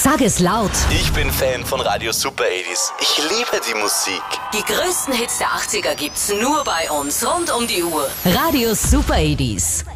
Sag es laut. Ich bin Fan von Radio Super 80s. Ich liebe die Musik. Die größten Hits der 80er gibt's nur bei uns rund um die Uhr. Radio Super 80s.